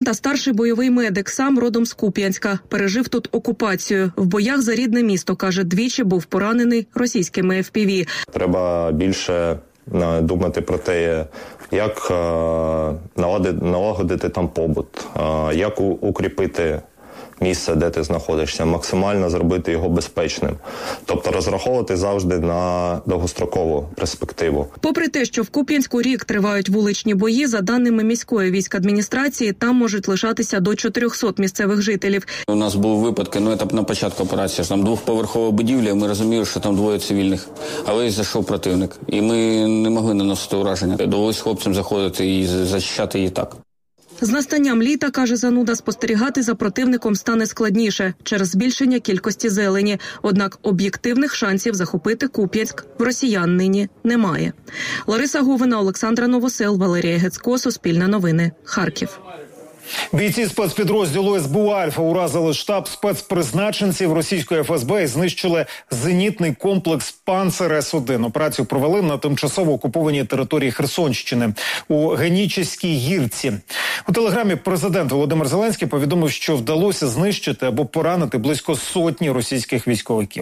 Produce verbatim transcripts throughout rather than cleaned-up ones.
Марта – старший бойовий медик, сам родом з Куп'янська. Пережив тут окупацію. В боях за рідне місто, каже, двічі був поранений російськими еф пі ві. Треба більше думати про те, як налагодити, налагодити там побут, як укріпити місце, де ти знаходишся, максимально зробити його безпечним. Тобто розраховувати завжди на довгострокову перспективу. Попри те, що в Куп'янську рік тривають вуличні бої, за даними міської військадміністрації, там можуть лишатися до чотирьохсот місцевих жителів. У нас були випадки, ну це на початку операції, там двохповерхова будівля, ми розуміли, що там двоє цивільних, але зайшов противник. І ми не могли наносити ураження. Довелося хлопцям заходити і захищати її так. З настанням літа, каже Зануда, спостерігати за противником стане складніше через збільшення кількості зелені. Однак об'єктивних шансів захопити Куп'янськ в росіян нині немає. Лариса Говина, Олександра Новосел, Валерія Гецько, Суспільне новини, Харків. Бійці спецпідрозділу ес бе у «Альфа» уразили штаб спецпризначенців російської еф ес бе і знищили зенітний комплекс «Панцер ес один». Операцію провели на тимчасово окупованій території Херсонщини у Генічеській гірці. У телеграмі президент Володимир Зеленський повідомив, що вдалося знищити або поранити близько сотні російських військовиків.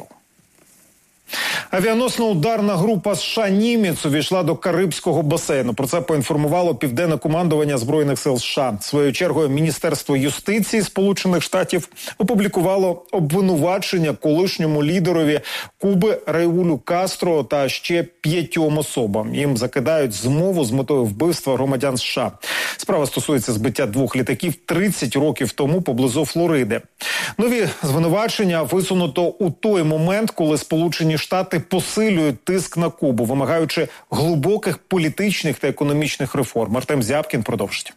Авіаносна ударна група США «Німець» увійшла до Карибського басейну. Про це поінформувало Південне командування Збройних сил США. Своєю чергою Міністерство юстиції Сполучених Штатів опублікувало обвинувачення колишньому лідерові Куби Раулю Кастро та ще п'ятьом особам. Їм закидають змову з метою вбивства громадян США. Справа стосується збиття двох літаків тридцять років тому поблизу Флориди. Нові звинувачення висунуто у той момент, коли Сполучені Штати посилюють тиск на Кубу, вимагаючи глибоких політичних та економічних реформ. Артем Зябкін продовжить.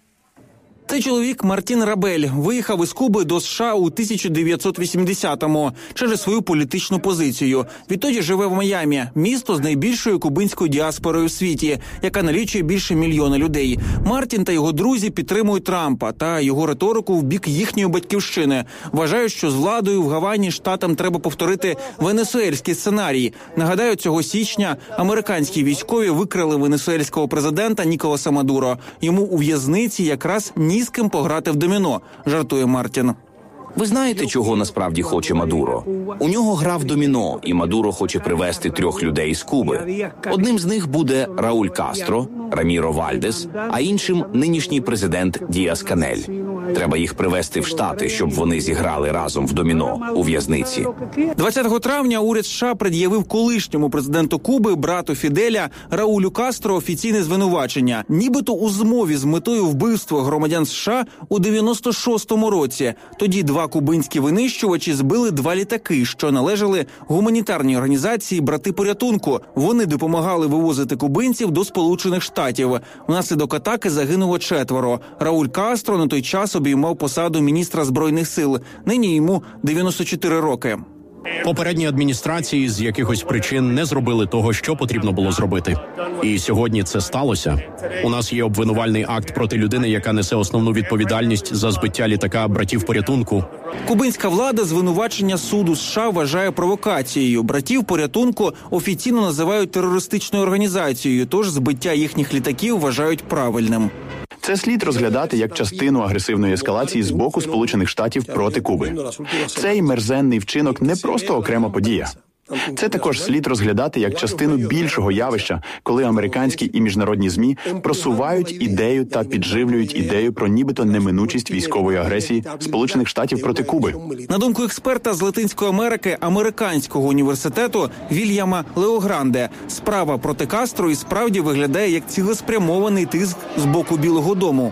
Цей чоловік Мартін Рабель виїхав із Куби до США у тисяча дев'ятсот вісімдесятому через свою політичну позицію. Відтоді живе в Майамі, місто з найбільшою кубинською діаспорою у світі, яка налічує більше мільйона людей. Мартін та його друзі підтримують Трампа та його риторику в бік їхньої батьківщини. Вважають, що з владою в Гавані штатам треба повторити венесуельський сценарій. Нагадаю, цього січня американські військові викрали венесуельського президента Ніколаса Мадуро. Йому у в'язниці якраз ні з ким пограти в доміно, жартує Мартін. Ви знаєте, чого насправді хоче Мадуро? У нього гра в доміно, і Мадуро хоче привезти трьох людей з Куби. Одним з них буде Рауль Кастро, Раміро Вальдес, а іншим – нинішній президент Діас-Канель. Треба їх привезти в Штати, щоб вони зіграли разом в доміно у в'язниці. двадцятого травня уряд США пред'явив колишньому президенту Куби, брату Фіделя, Раулю Кастро офіційне звинувачення. Нібито у змові з метою вбивства громадян США у дев'яносто шостому році. Тоді два кубинські винищувачі збили два літаки, що належали гуманітарній організації «Брати порятунку». Вони допомагали вивозити кубинців до Сполучених Штатів. Внаслідок атаки загинуло четверо. Рауль Кастро на той час обіймав посаду міністра Збройних сил. Нині йому дев'яносто чотири роки. Попередні адміністрації з якихось причин не зробили того, що потрібно було зробити. І сьогодні це сталося. У нас є обвинувальний акт проти людини, яка несе основну відповідальність за збиття літака «Братів порятунку». Кубинська влада звинувачення суду США вважає провокацією. «Братів порятунку» офіційно називають терористичною організацією, тож збиття їхніх літаків вважають правильним. Це слід розглядати як частину агресивної ескалації з боку Сполучених Штатів проти Куби. Цей мерзенний вчинок не просто окрема подія. Це також слід розглядати як частину більшого явища, коли американські і міжнародні ЗМІ просувають ідею та підживлюють ідею про нібито неминучість військової агресії Сполучених Штатів проти Куби. На думку експерта з Латинської Америки Американського університету Вільяма Леогранде, справа проти Кастро і справді виглядає як цілеспрямований тиск з боку Білого дому.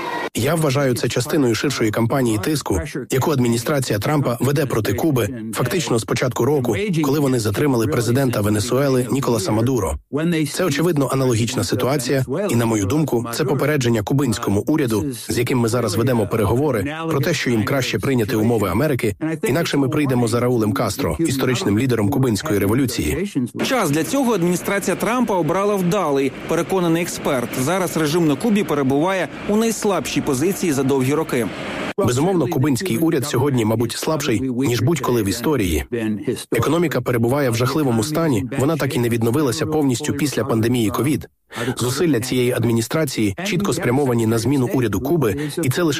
Я вважаю це частиною ширшої кампанії тиску, яку адміністрація Трампа веде проти Куби, фактично з початку року, коли вони затримали президента Венесуели Ніколаса Мадуро. Це, очевидно, аналогічна ситуація, і, на мою думку, це попередження кубинському уряду, з яким ми зараз ведемо переговори, про те, що їм краще прийняти умови Америки, інакше ми прийдемо за Раулем Кастро, історичним лідером кубинської революції. Час для цього адміністрація Трампа обрала вдалий, переконаний експерт. Зараз режим на Кубі перебуває у найслабшій позиції за довгі роки. Безумовно, кубинський уряд сьогодні, мабуть, слабший, ніж будь-коли в історії. Економіка перебуває в жахливому стані, вона так і не відновилася повністю після пандемії ковід. Зусилля цієї адміністрації чітко спрямовані на зміну уряду Куби, і це лише